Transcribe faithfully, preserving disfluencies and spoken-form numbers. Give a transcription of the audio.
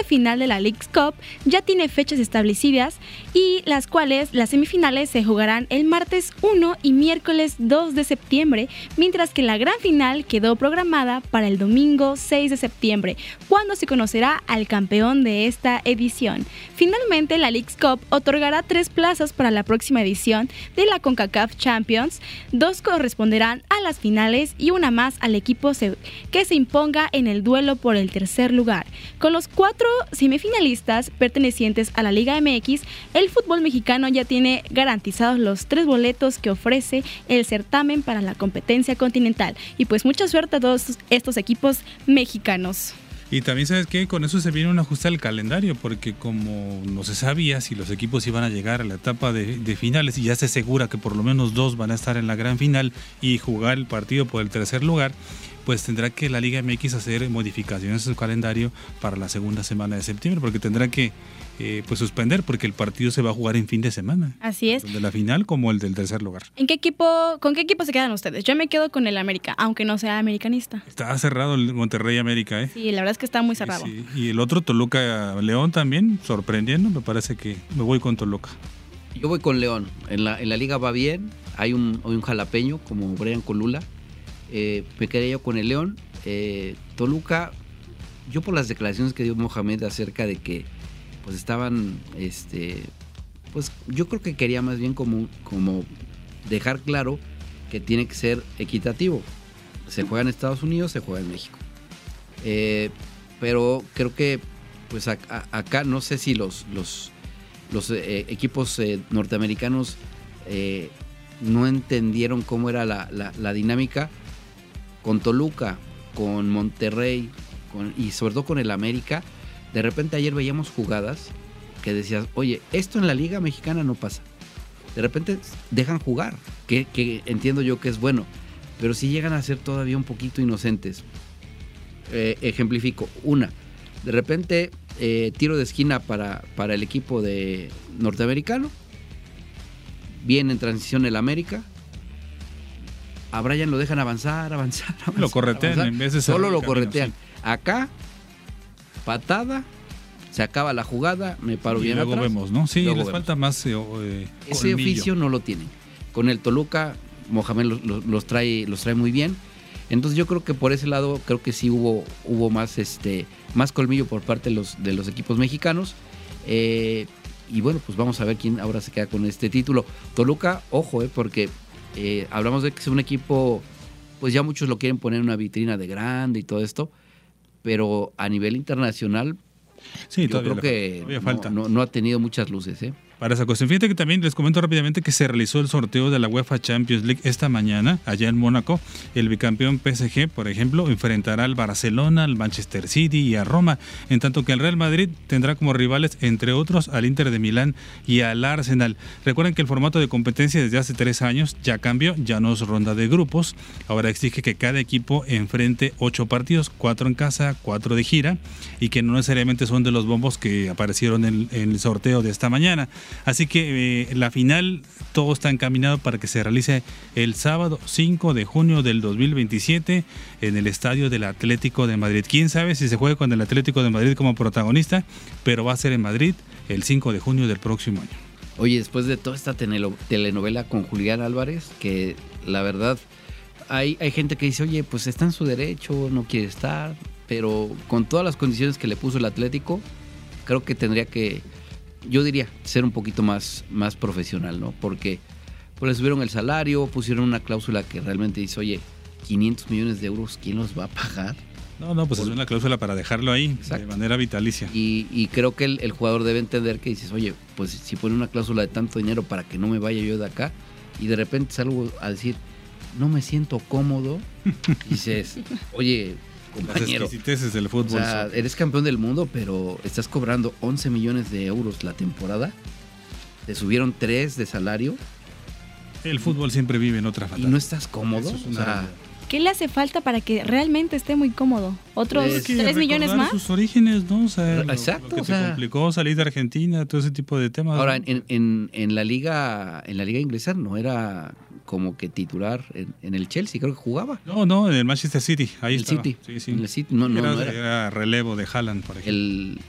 final de la Leagues Cup ya tiene fechas establecidas y las cuales las semifinales se jugarán el martes uno y miércoles dos de septiembre, mientras que la gran final quedó programada para el domingo seis de septiembre, cuando se conocerá al campeón de esta edición. Finalmente, la Leagues Cup otorgará tres plazas para la próxima edición de la CONCACAF Champions, dos corresponderán a las finales y una más al equipo que se imponga en el duelo por el tercer lugar. Con los cuatro semifinalistas pertenecientes a la Liga M X, el fútbol mexicano ya tiene garantizados los tres boletos que ofrece el certamen para la competencia continental. Y pues mucha suerte a todos estos equipos mexicanos. Y también, ¿sabes qué? Con eso se viene un ajuste al calendario, porque como no se sabía si los equipos iban a llegar a la etapa de, de finales, y ya se asegura que por lo menos dos van a estar en la gran final y jugar el partido por el tercer lugar, pues tendrá que la Liga M X hacer modificaciones en su calendario para la segunda semana de septiembre, porque tendrá que eh, pues suspender, porque el partido se va a jugar en fin de semana. Así es. Tanto de la final como el del tercer lugar. ¿En qué equipo, con qué equipo se quedan ustedes? Yo me quedo con el América, aunque no sea americanista. Está cerrado el Monterrey América, ¿eh? Sí, la verdad es que está muy cerrado. Sí, y el otro Toluca León también, sorprendiendo, me parece que me voy con Toluca. Yo voy con León. En la, en la liga va bien, hay un, hay un jalapeño como Brian Colula. Eh, me quedé yo con el León. eh, Toluca, yo por las declaraciones que dio Mohamed acerca de que pues estaban este pues yo creo que quería más bien como, como dejar claro que tiene que ser equitativo. Se juega en Estados Unidos, se juega en México, eh, pero creo que pues a, a, acá no sé si los los, los eh, equipos eh, norteamericanos eh, no entendieron cómo era la, la, la dinámica con Toluca, con Monterrey con, y sobre todo con el América. De repente ayer veíamos jugadas que decías, oye, esto en la Liga Mexicana no pasa. De repente dejan jugar, que, que entiendo yo que es bueno, pero sí llegan a ser todavía un poquito inocentes. Eh, ejemplifico, una, de repente eh, tiro de esquina para, para el equipo de norteamericano, viene en transición el América, a Brian lo dejan avanzar, avanzar, avanzar. Lo corretean avanzar. en vez de Solo lo camino, corretean. Sí. Acá, patada, se acaba la jugada, me paro Y bien luego atrás. vemos, ¿no? Sí, luego les vemos. falta más eh, eh, Ese colmillo. oficio no lo tienen. Con el Toluca, Mohamed los, los, los trae, los trae muy bien. Entonces yo creo que por ese lado creo que sí hubo, hubo más, este, más colmillo por parte de los, de los equipos mexicanos. Eh, y bueno, pues vamos a ver quién ahora se queda con este título. Toluca, ojo, eh, porque eh, hablamos de que es un equipo, pues ya muchos lo quieren poner en una vitrina de grande y todo esto, pero a nivel internacional, sí, yo creo le, que no, falta. no, no ha tenido muchas luces, ¿eh? Para esa cuestión, fíjate que también les comento rápidamente que se realizó el sorteo de la UEFA Champions League esta mañana allá en Mónaco. El bicampeón P S G, por ejemplo, enfrentará al Barcelona, al Manchester City y a Roma, en tanto que el Real Madrid tendrá como rivales, entre otros, al Inter de Milán y al Arsenal. Recuerden que el formato de competencia desde hace tres años ya cambió, ya no es ronda de grupos, ahora exige que cada equipo enfrente ocho partidos, cuatro en casa, cuatro de gira, y que no necesariamente son de los bombos que aparecieron en, en el sorteo de esta mañana. Así que eh, la final, todo está encaminado para que se realice el sábado cinco de junio del dos mil veintisiete en el estadio del Atlético de Madrid. Quién sabe si se juega con el Atlético de Madrid como protagonista, pero va a ser en Madrid el cinco de junio del próximo año. Oye, después de toda esta telenovela con Julián Álvarez, que la verdad hay, hay gente que dice, oye, pues está en su derecho, no quiere estar, pero con todas las condiciones que le puso el Atlético, creo que tendría que, yo diría, ser un poquito más, más profesional, ¿no? Porque pues le subieron el salario, pusieron una cláusula que realmente dice, oye, quinientos millones de euros, ¿quién los va a pagar? No, no, pues Por... es una cláusula para dejarlo ahí. Exacto. De manera vitalicia. Y, y creo que el, el jugador debe entender que dices, oye, pues si pone una cláusula de tanto dinero para que no me vaya yo de acá, y de repente salgo a decir, no me siento cómodo, y dices, oye, compañero, las exquisiteces del fútbol. O sea, eres campeón del mundo, pero estás cobrando once millones de euros la temporada. Te subieron tres de salario. El fútbol siempre vive en otra fatal. Y no estás cómodo. Es o sea, ¿qué le hace falta para que realmente esté muy cómodo? ¿Otros es que tres millones más? Sus orígenes, ¿no? O sea, exacto. Lo, lo que o te sea, complicó salir de Argentina, todo ese tipo de temas. Ahora, en, en, en la liga, en la liga inglesa no era como que titular en, en el Chelsea, creo que jugaba. No, no, en el Manchester City, ahí el estaba. City. Sí, sí. En el City, no, no, era, no era. era relevo de Haaland, por ejemplo. El,